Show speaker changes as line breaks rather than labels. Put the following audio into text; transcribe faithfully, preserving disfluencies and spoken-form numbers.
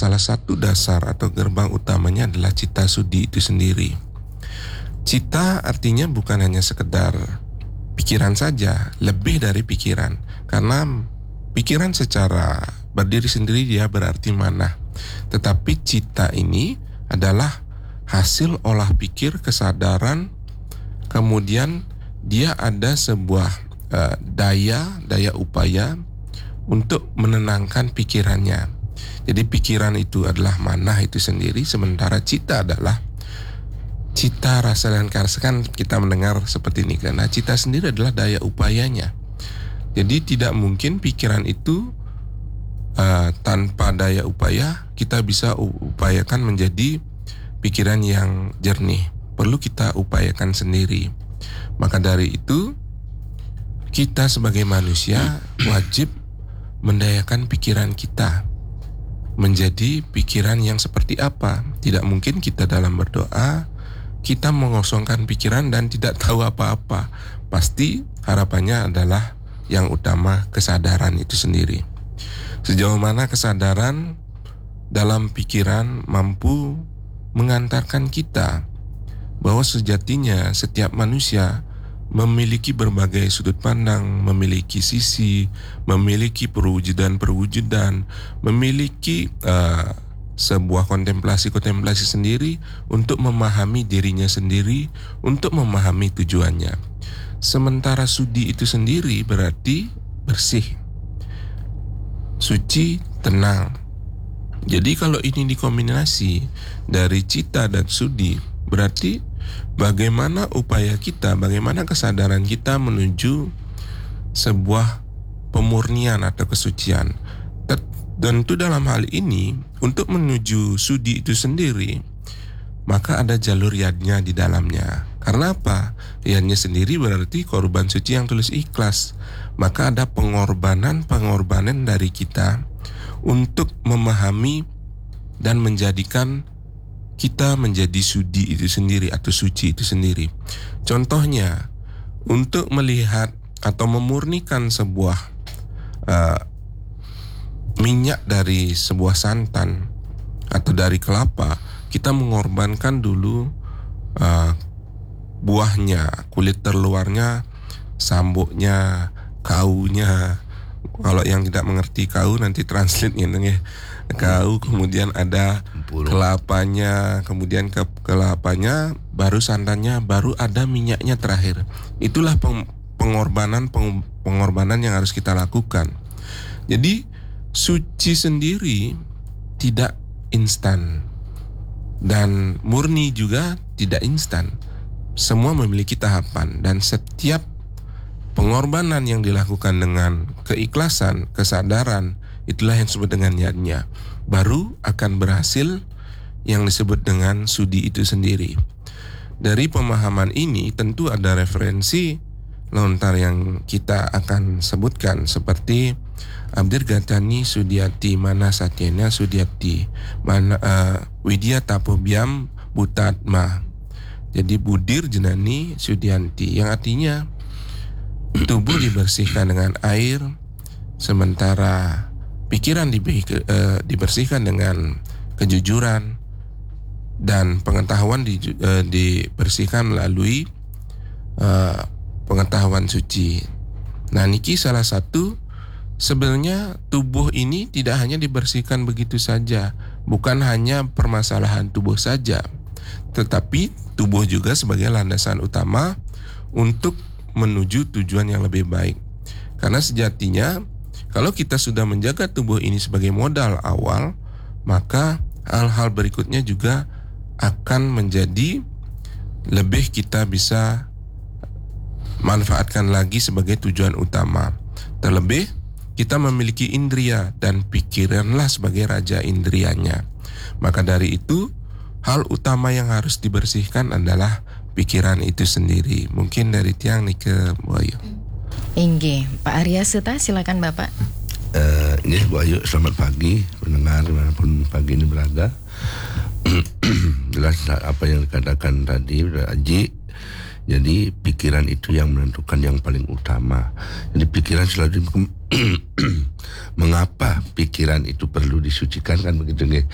salah satu dasar atau gerbang utamanya adalah cita sudi itu sendiri. Cita artinya bukan hanya sekedar pikiran saja, lebih dari pikiran. Karena pikiran secara berdiri sendiri dia berarti mana. Tetapi cita ini adalah hasil olah pikir, kesadaran, kemudian dia ada sebuah uh, daya, daya upaya untuk menenangkan pikirannya. Jadi pikiran itu adalah manah itu sendiri, sementara cita adalah cita, rasa, dan karsa. Kan kita mendengar seperti ini kan. Nah, cita sendiri adalah daya upayanya. Jadi tidak mungkin pikiran itu uh, tanpa daya upaya kita bisa upayakan menjadi pikiran yang jernih. Perlu kita upayakan sendiri. Maka dari itu kita sebagai manusia wajib mendayakan pikiran kita menjadi pikiran yang seperti apa. Tidak mungkin kita dalam berdoa kita mengosongkan pikiran dan tidak tahu apa-apa. Pasti harapannya adalah yang utama kesadaran itu sendiri. Sejauh mana kesadaran dalam pikiran mampu mengantarkan kita bahwa sejatinya setiap manusia memiliki berbagai sudut pandang, memiliki sisi, memiliki perwujudan-perwujudan, memiliki uh, sebuah kontemplasi-kontemplasi sendiri untuk memahami dirinya sendiri, untuk memahami tujuannya. Sementara sudi itu sendiri berarti bersih, suci, tenang. Jadi kalau ini dikombinasi dari cita dan sudi, berarti bagaimana upaya kita, bagaimana kesadaran kita menuju sebuah pemurnian atau kesucian. Tentu dalam hal ini, untuk menuju sudi itu sendiri, maka ada jalur yadnya di dalamnya. Karena apa? Yadnya sendiri berarti korban suci yang tulus ikhlas. Maka ada pengorbanan-pengorbanan dari kita untuk memahami dan menjadikan kita menjadi sudi itu sendiri atau suci itu sendiri. Contohnya, untuk melihat atau memurnikan sebuah uh, minyak dari sebuah santan atau dari kelapa, kita mengorbankan dulu uh, buahnya, kulit terluarnya, sambuknya, kaunya. Kalau yang tidak mengerti kau nanti translate gitu ya. Kau, kemudian ada kelapanya, kemudian ke kelapanya, baru santannya, baru ada minyaknya terakhir. Itulah peng, pengorbanan peng, pengorbanan yang harus kita lakukan. Jadi suci sendiri tidak instan dan murni juga tidak instan. Semua memiliki tahapan dan setiap pengorbanan yang dilakukan dengan keikhlasan, kesadaran, itulah yang disebut dengan niatnya. Baru akan berhasil yang disebut dengan sudi itu sendiri. Dari pemahaman ini tentu ada referensi lontar yang kita akan sebutkan seperti Abdir Gatani Sudiati Mana Satyena Sudiati Mana uh, Widya Tapobiam Butatma. Jadi Budir Jenani Sudianti, yang artinya tubuh dibersihkan dengan air, sementara pikiran dibersihkan dengan kejujuran, dan pengetahuan di, uh, dibersihkan melalui uh, pengetahuan suci. Nah, niki salah satu, sebenarnya tubuh ini tidak hanya dibersihkan begitu saja, bukan hanya permasalahan tubuh saja, tetapi tubuh juga sebagai landasan utama untuk menuju tujuan yang lebih baik. Karena sejatinya kalau kita sudah menjaga tubuh ini sebagai modal awal, maka hal-hal berikutnya juga akan menjadi lebih kita bisa manfaatkan lagi sebagai tujuan utama. Terlebih kita memiliki indria dan pikiranlah sebagai raja indrianya. Maka dari itu hal utama yang harus dibersihkan adalah pikiran itu sendiri. Mungkin dari Tiang nih ke Wahyu.
Inggih, Pak Arya Seta, silakan Bapak.
Uh, ini Wahyu, selamat pagi pendengar dimanapun pagi ini berada. Jelas apa yang dikatakan tadi Aji. Jadi pikiran itu yang menentukan yang paling utama. Jadi pikiran selalu mengapa pikiran itu perlu disucikan, kan begitu nggih.